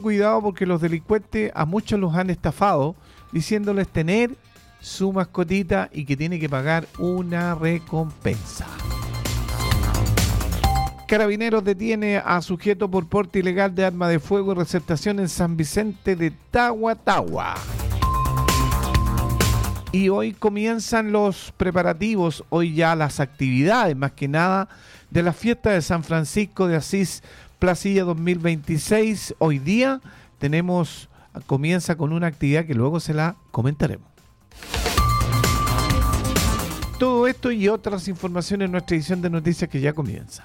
cuidado porque los delincuentes a muchos los han estafado diciéndoles tener su mascotita y que tiene que pagar una recompensa. Carabineros detiene a sujeto por porte ilegal de arma de fuego y receptación en San Vicente de Tagua. Y hoy comienzan los preparativos, hoy ya las actividades, más que nada, de la fiesta de San Francisco de Asís Placilla 2026. Hoy día comienza con una actividad que luego se la comentaremos. Todo esto y otras informaciones en nuestra edición de noticias que ya comienza.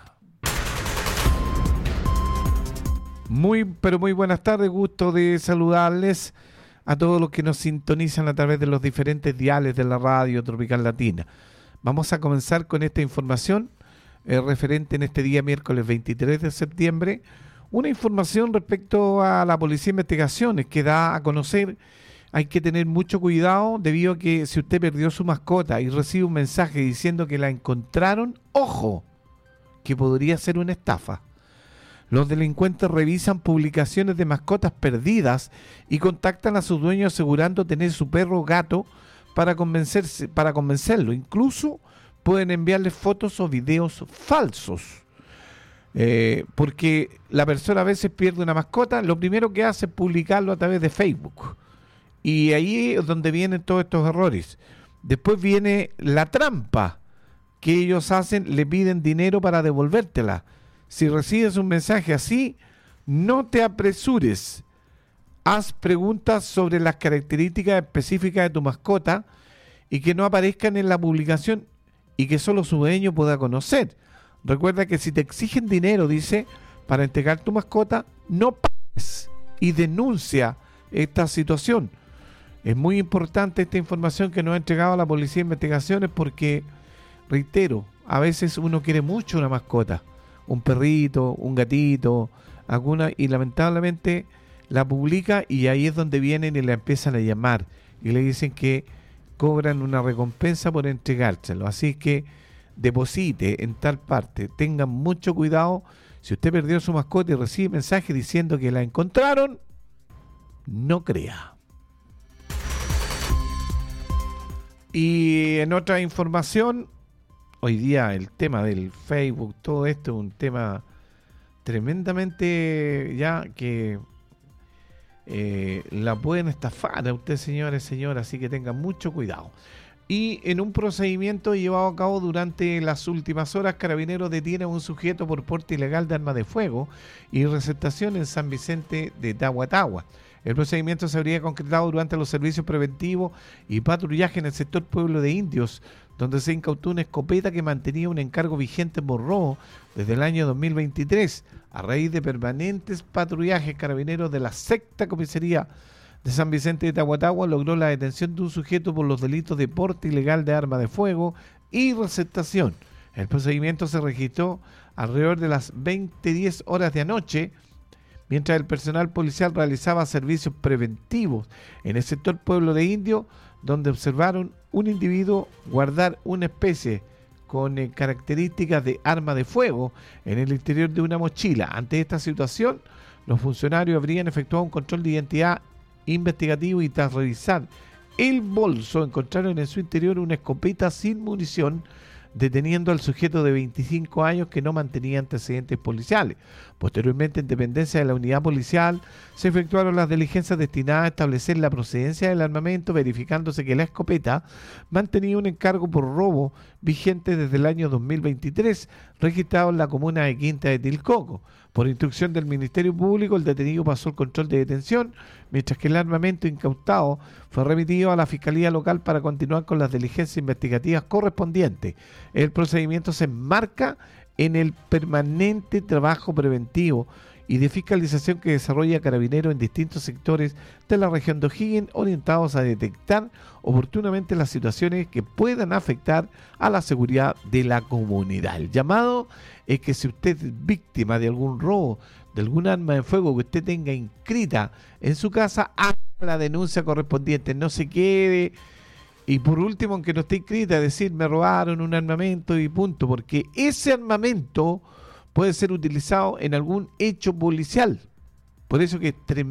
Muy buenas tardes, gusto de saludarles a todos los que nos sintonizan a través de los diferentes diales de la radio Tropical Latina. Vamos a comenzar con esta información referente en este día miércoles 23 de septiembre, una información respecto a la Policía de Investigaciones que da a conocer. Hay que tener mucho cuidado debido a que si usted perdió su mascota y recibe un mensaje diciendo que la encontraron, ojo, que podría ser una estafa. Los delincuentes revisan publicaciones de mascotas perdidas y contactan a sus dueños asegurando tener su perro o gato para convencerlo. Incluso pueden enviarles fotos o videos falsos. Porque la persona a veces pierde una mascota, lo primero que hace es publicarlo a través de Facebook. Y ahí es donde vienen todos estos errores. Después viene la trampa que ellos hacen, le piden dinero para devolvértela. Si recibes un mensaje así, no te apresures. Haz preguntas sobre las características específicas de tu mascota y que no aparezcan en la publicación y que solo su dueño pueda conocer. Recuerda que si te exigen dinero, dice, para entregar tu mascota, no pagues y denuncia esta situación. Es muy importante esta información que nos ha entregado la Policía de Investigaciones porque, reitero, a veces uno quiere mucho una mascota. Un perrito, un gatito, y lamentablemente la publica y ahí es donde vienen y la empiezan a llamar y le dicen que cobran una recompensa por entregárselo. Así que deposite en tal parte, tengan mucho cuidado. Si usted perdió su mascota y recibe mensaje diciendo que la encontraron, no crea. Y en otra información, hoy día el tema del Facebook, todo esto es un tema tremendamente ya que la pueden estafar a usted, señores, señoras, así que tengan mucho cuidado. Y en un procedimiento llevado a cabo durante las últimas horas, Carabineros detiene a un sujeto por porte ilegal de arma de fuego y receptación en San Vicente de Tagua. El procedimiento se habría concretado durante los servicios preventivos y patrullaje en el sector Pueblo de Indios, donde se incautó una escopeta que mantenía un encargo vigente por robo desde el año 2023. A raíz de permanentes patrullajes, Carabineros de la Sexta Comisaría de San Vicente de Tagua logró la detención de un sujeto por los delitos de porte ilegal de arma de fuego y receptación. El procedimiento se registró alrededor de las 20:10 horas de anoche, mientras el personal policial realizaba servicios preventivos en el sector Pueblo de Indio, donde observaron un individuo guardar una especie con características de arma de fuego en el interior de una mochila. Ante esta situación, los funcionarios habrían efectuado un control de identidad investigativo y tras revisar el bolso encontraron en su interior una escopeta sin munición, deteniendo al sujeto de 25 años que no mantenía antecedentes policiales. Posteriormente, en dependencia de la unidad policial, se efectuaron las diligencias destinadas a establecer la procedencia del armamento, verificándose que la escopeta mantenía un encargo por robo vigente desde el año 2023, registrado en la comuna de Quinta de Tilcoco. Por instrucción del Ministerio Público, el detenido pasó el control de detención, mientras que el armamento incautado fue remitido a la Fiscalía Local para continuar con las diligencias investigativas correspondientes. El procedimiento se enmarca en el permanente trabajo preventivo y de fiscalización que desarrolla Carabineros en distintos sectores de la región de O'Higgins, orientados a detectar oportunamente las situaciones que puedan afectar a la seguridad de la comunidad. El llamado es que si usted es víctima de algún robo, de algún arma de fuego que usted tenga inscrita en su casa, haga la denuncia correspondiente, no se quede. Y por último, aunque no esté inscrita, decir me robaron un armamento y punto, porque ese armamento puede ser utilizado en algún hecho policial. Por eso que es tremendo.